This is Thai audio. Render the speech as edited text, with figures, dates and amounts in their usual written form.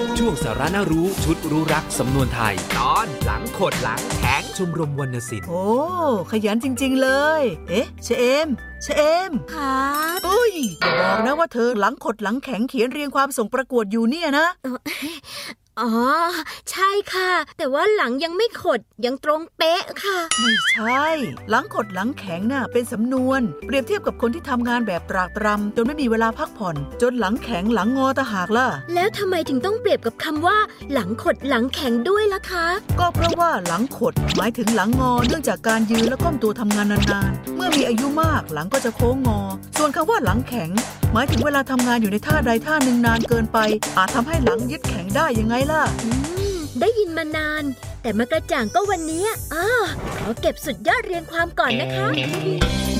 ช่วงสาระน่ารู้ชุดรู้รักสำนวนไทยตอนหลังขดหลังแข็งชมรมวรรณศิลป์โอ้ขยันจริงๆเลยเชเอมค่ะอุ้ยอย่าบอกนะว่าเธอหลังขดหลังแข็งเขียนเรียงความส่งประกวดอยู่เนี่ยนะอ๋อใช่ค่ะแต่ว่าหลังยังไม่ขดยังตรงเป๊ะค่ะไม่ใช่หลังขดหลังแข็งน่ะเป็นสำนวนเปรียบเทียบกับคนที่ทำงานแบบตรากตรำจนไม่มีเวลาพักผ่อนจนหลังแข็งหลังงอตะหากล่ะแล้วทำไมถึงต้องเปรียบกับคำว่าหลังขดหลังแข็งด้วยล่ะคะก็เพราะว่าหลังขดหมายถึงหลังงอเนื่องจากการยืนและก้มตัวทำงานนานๆเมื่อมีอายุมากหลังก็จะโค้งงอส่วนคำว่าหลังแข็งหมายถึงเวลาทำงานอยู่ในท่าใดท่าหนึ่งนานเกินไปอาจทำให้หลังยึดแข็งได้ยังไงล่ะได้ยินมานานแต่มากระจ่างก็วันนี้ขอเก็บสุดยอดเรียงความก่อนนะคะ